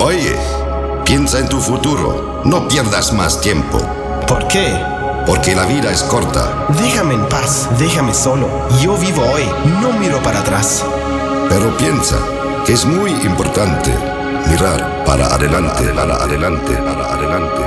Oye, piensa en tu futuro. No pierdas más tiempo. ¿Por qué? Porque la vida es corta. Déjame en paz, déjame solo. Yo vivo hoy, no miro para atrás. Pero piensa que es muy importante mirar para adelante, para adelante, para adelante.